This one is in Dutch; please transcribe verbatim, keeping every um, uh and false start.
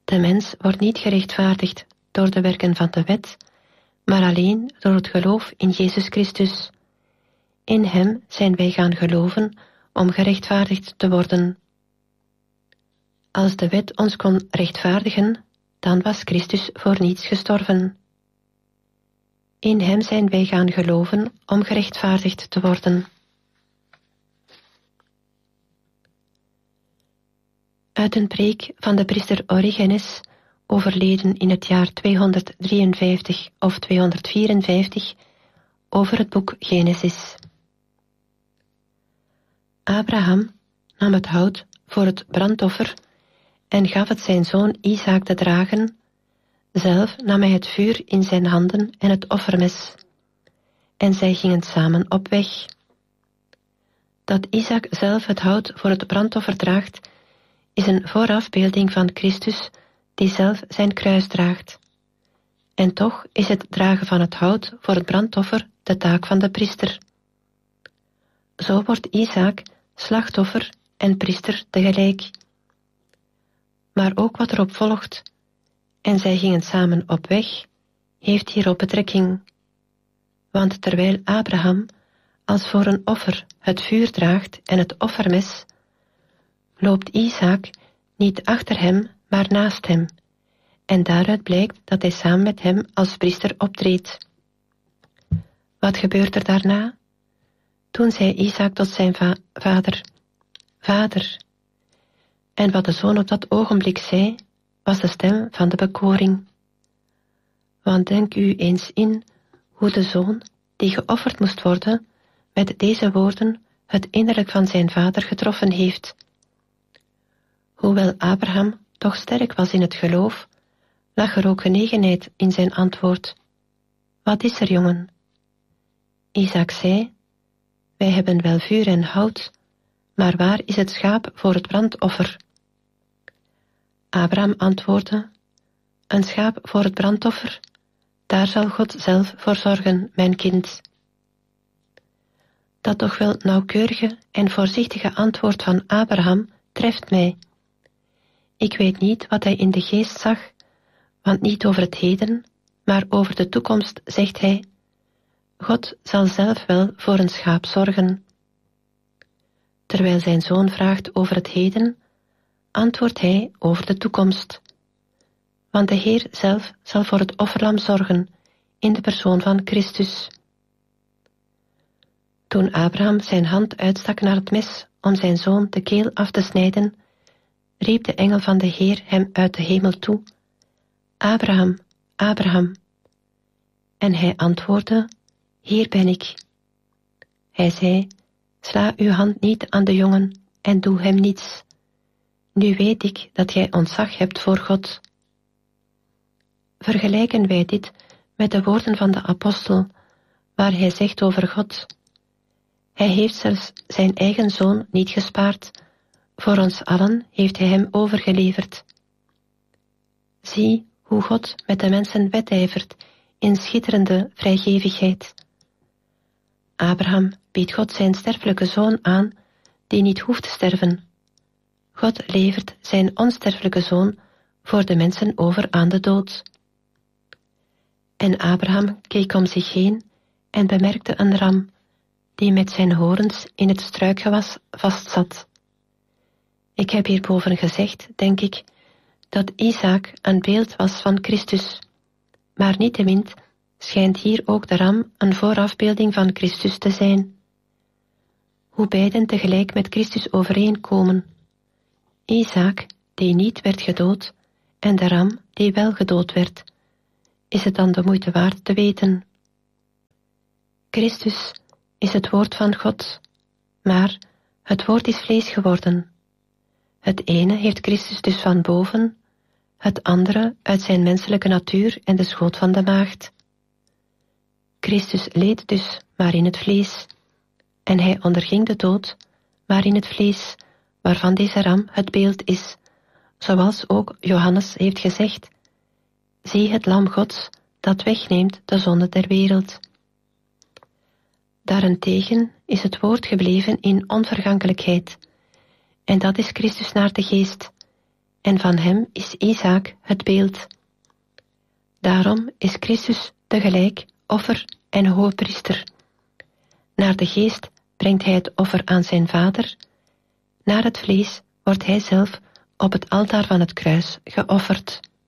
De mens wordt niet gerechtvaardigd door de werken van de wet, maar alleen door het geloof in Jezus Christus. In hem zijn wij gaan geloven om gerechtvaardigd te worden. Als de wet ons kon rechtvaardigen, dan was Christus voor niets gestorven. In hem zijn wij gaan geloven om gerechtvaardigd te worden. Uit een preek van de priester Origenes, overleden in het jaar tweehonderddrieënvijftig of tweehonderdvierenvijftig, over het boek Genesis. Abraham nam het hout voor het brandoffer en gaf het zijn zoon Isaak te dragen. Zelf nam hij het vuur in zijn handen en het offermes. En zij gingen samen op weg. Dat Isaak zelf het hout voor het brandoffer draagt, is een voorafbeelding van Christus, die zelf zijn kruis draagt. En toch is het dragen van het hout voor het brandoffer de taak van de priester. Zo wordt Isaak slachtoffer en priester tegelijk. Maar ook wat erop volgt, en zij gingen samen op weg, heeft hierop betrekking. Want terwijl Abraham als voor een offer het vuur draagt en het offermes, loopt Isaak niet achter hem, maar naast hem, en daaruit blijkt dat hij samen met hem als priester optreedt. Wat gebeurt er daarna? Toen zei Isaak tot zijn va- vader, Vader. En wat de zoon op dat ogenblik zei, was de stem van de bekoring. Want denk u eens in hoe de zoon, die geofferd moest worden, met deze woorden het innerlijk van zijn vader getroffen heeft. Hoewel Abraham toch sterk was in het geloof, lag er ook genegenheid in zijn antwoord. Wat is er, jongen? Isaak zei, wij hebben wel vuur en hout, maar waar is het schaap voor het brandoffer? Abraham antwoordde, een schaap voor het brandoffer, daar zal God zelf voor zorgen, mijn kind. Dat toch wel nauwkeurige en voorzichtige antwoord van Abraham treft mij. Ik weet niet wat hij in de geest zag, want niet over het heden, maar over de toekomst zegt hij, God zal zelf wel voor een schaap zorgen. Terwijl zijn zoon vraagt over het heden, antwoordt hij over de toekomst. Want de Heer zelf zal voor het offerlam zorgen, in de persoon van Christus. Toen Abraham zijn hand uitstak naar het mes om zijn zoon de keel af te snijden, riep de engel van de Heer hem uit de hemel toe, Abraham, Abraham. En hij antwoordde, hier ben ik. Hij zei, sla uw hand niet aan de jongen en doe hem niets. Nu weet ik dat gij ontzag hebt voor God. Vergelijken wij dit met de woorden van de apostel, waar hij zegt over God. Hij heeft zelfs zijn eigen zoon niet gespaard, voor ons allen heeft hij hem overgeleverd. Zie hoe God met de mensen wedijvert in schitterende vrijgevigheid. Abraham biedt God zijn sterfelijke zoon aan, die niet hoeft te sterven. God levert zijn onsterfelijke zoon voor de mensen over aan de dood. En Abraham keek om zich heen en bemerkte een ram, die met zijn horens in het struikgewas vastzat. Ik heb hierboven gezegd, denk ik, dat Isaak een beeld was van Christus, maar niettemin schijnt hier ook de ram een voorafbeelding van Christus te zijn. Hoe beiden tegelijk met Christus overeenkomen. Isaak, die niet werd gedood, en de ram, die wel gedood werd. Is het dan de moeite waard te weten? Christus is het woord van God, maar het woord is vlees geworden. Het ene heeft Christus dus van boven, het andere uit zijn menselijke natuur en de schoot van de maagd. Christus leed dus, maar in het vlees, en hij onderging de dood, maar in het vlees, waarvan deze ram het beeld is, zoals ook Johannes heeft gezegd, zie het lam Gods, dat wegneemt de zonde der wereld. Daarentegen is het woord gebleven in onvergankelijkheid, en dat is Christus naar de geest, en van hem is Isaak het beeld. Daarom is Christus tegelijk offer en hogepriester. Naar de geest brengt hij het offer aan zijn vader, naar het vlees wordt hij zelf op het altaar van het kruis geofferd.